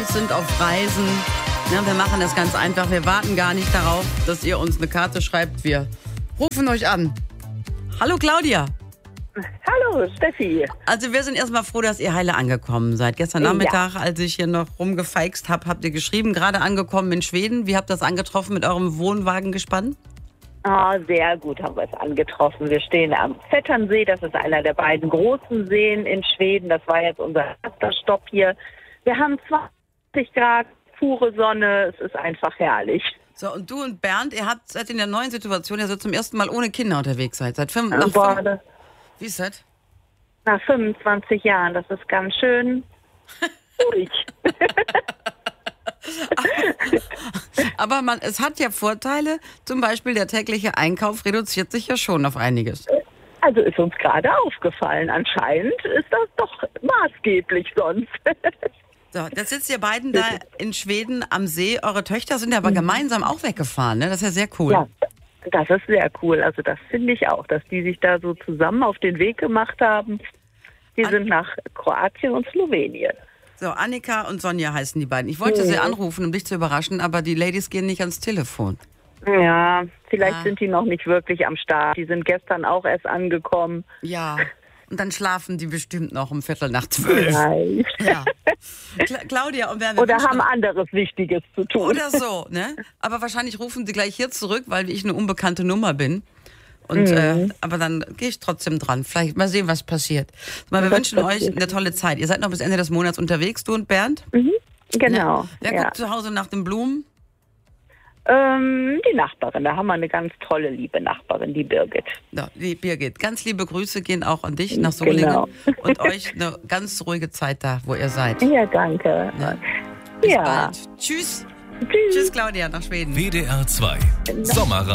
Ladies sind auf Reisen. Ja, wir machen das ganz einfach. Wir warten gar nicht darauf, dass ihr uns eine Karte schreibt. Wir rufen euch an. Hallo Claudia. Hallo Steffi. Also wir sind erstmal froh, dass ihr heile angekommen seid. Gestern Nachmittag, als ich hier noch rumgefeixt habe, habt ihr geschrieben, gerade angekommen in Schweden. Wie habt ihr das angetroffen mit eurem Wohnwagengespann? Sehr gut haben wir es angetroffen. Wir stehen am Vetternsee. Das ist einer der beiden großen Seen in Schweden. Das war jetzt unser erster Stopp hier. Wir haben 20 Grad, pure Sonne. Es ist einfach herrlich. So, und du und Bernd, seid in der neuen Situation, ihr seid zum ersten Mal ohne Kinder unterwegs seid. Wie ist das? Nach 25 Jahren, das ist ganz schön ruhig. Aber es hat ja Vorteile, zum Beispiel der tägliche Einkauf reduziert sich ja schon auf einiges. Also ist uns gerade aufgefallen, anscheinend ist das doch maßgeblich sonst. So, jetzt sitzt ihr beiden da in Schweden am See. Eure Töchter sind ja aber gemeinsam auch weggefahren, ne? Das ist ja sehr cool. Ja, das ist sehr cool. Also das finde ich auch, dass die sich da so zusammen auf den Weg gemacht haben. Die sind nach Kroatien und Slowenien. So, Annika und Sonja heißen die beiden. Ich wollte sie anrufen, um dich zu überraschen, aber die Ladies gehen nicht ans Telefon. Ja, vielleicht sind die noch nicht wirklich am Start. Die sind gestern auch erst angekommen. Ja, und dann schlafen die bestimmt noch um 11:45. Nein. Ja. Claudia, und wer oder haben anderes Wichtiges zu tun. Oder so, ne? Aber wahrscheinlich rufen sie gleich hier zurück, weil ich eine unbekannte Nummer bin. Und, aber dann gehe ich trotzdem dran. Vielleicht mal sehen, was passiert. Wir wünschen euch eine tolle Zeit. Ihr seid noch bis Ende des Monats unterwegs, du und Bernd? Mhm, genau. Ja. Wer guckt zu Hause nach den Blumen? Die Nachbarin. Da haben wir eine ganz tolle, liebe Nachbarin, die Birgit. Ja, die Birgit. Ganz liebe Grüße gehen auch an dich nach Solingen. Genau. Und euch eine ganz ruhige Zeit da, wo ihr seid. Ja, danke. Ja. Bis bald. Tschüss. Tschüss, Claudia, nach Schweden. WDR 2 Sommerreise.